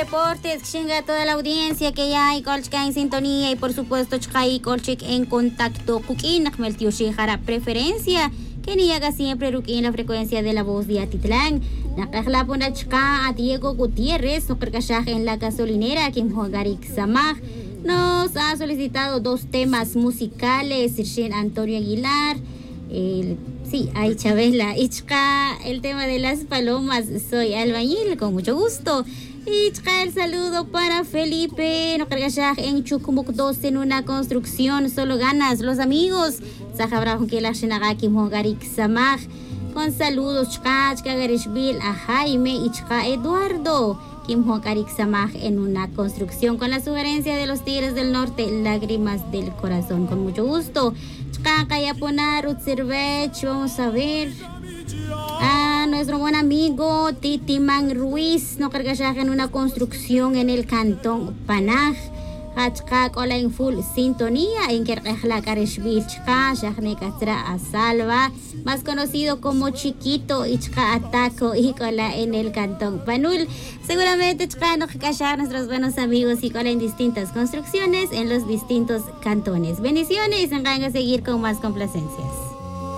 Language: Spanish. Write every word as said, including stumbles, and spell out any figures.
reportes, chinga toda la audiencia que ya hay colchica en sintonía y por supuesto chkai colchic en contacto kukin meltiushi jara preferencia que ni haga siempre rukin la frecuencia de la voz de Atitlán. Nakakla po na chika a Diego Gutiérrez, no karkashaj en la gasolinera, Kim Hogarik Samaj. Nos ha solicitado dos temas musicales, Sirchen Antonio Aguilar. El, sí, ay Chabela, Ichka, el tema de las palomas, soy albañil, con mucho gusto. Ichka, el saludo para Felipe, no cargashaj en Chukumuk dos en una construcción, solo ganas, los amigos. Sajabrahun que la Shenagaki Mogarik Samaj, con saludos, Chka, Chka Garishbil, a Jaime, Ichka Eduardo. Kim Hokarik Samaj en una construcción con la sugerencia de los Tigres del Norte, Lágrimas del Corazón, con mucho gusto. Chkakayaponar, Utsirvech, vamos a ver. A nuestro buen amigo Titiman Ruiz, no carga en una construcción en el cantón Panaj. Hachkak hola en full sintonía en Kerkajla Karishbil Chka, Shahne Katra a Salva, más conocido como Chiquito, Ichka Ataco y cola en el cantón Panul. Seguramente Chka no callar nuestros buenos amigos y cola en distintas construcciones en los distintos cantones. Bendiciones, vengan a seguir con más complacencias.